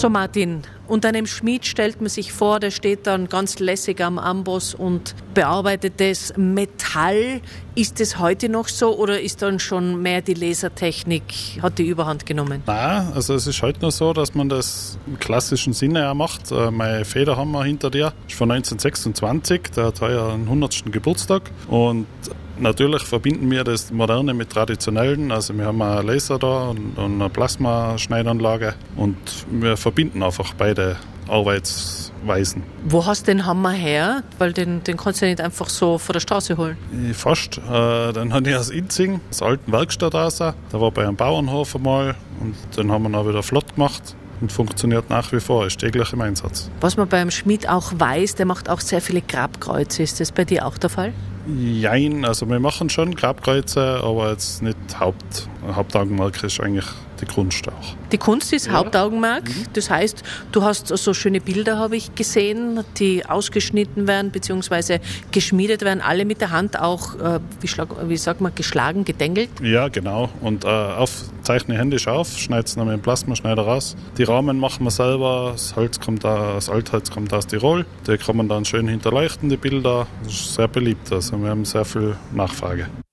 So Martin, unter einem Schmied stellt man sich vor, der steht dann ganz lässig am Amboss und bearbeitet das Metall. Ist das heute noch so oder ist dann schon mehr die Lasertechnik, hat die Überhand genommen? Nein, also es ist heute noch so, dass man das im klassischen Sinne auch macht. Mein Federhammer hinter dir ist von 1926, der hat heuer einen 100. Geburtstag und natürlich verbinden wir das Moderne mit Traditionellen. Also wir haben einen Laser da und eine Plasmaschneidanlage und wir verbinden einfach beide Arbeitsweisen. Wo hast du den Hammer her? Weil den kannst du ja nicht einfach so von der Straße holen. Fast. Dann habe ich aus Inzing, aus der alten Werkstatt raus. Der war bei einem Bauernhof einmal und den haben wir dann wieder flott gemacht. Und funktioniert nach wie vor, ist täglich im Einsatz. Was man beim Schmied auch weiß, der macht auch sehr viele Grabkreuze. Ist das bei dir auch der Fall? Jein, also wir machen schon Grabkreuze, aber jetzt nicht Hauptaugenmerk ist eigentlich die Kunst auch. Die Kunst ist Hauptaugenmerk. Das heißt, du hast so schöne Bilder, habe ich gesehen, die ausgeschnitten werden bzw. geschmiedet werden, alle mit der Hand auch, wie sagt man, geschlagen, gedengelt? Ja, genau. Und zeichne händisch auf, schneide es dann mit dem Plasmaschneider raus. Die Rahmen machen wir selber, das Altholz kommt aus Tirol. Die kann man dann schön hinterleuchten, die Bilder. Das ist sehr beliebt, also wir haben sehr viel Nachfrage.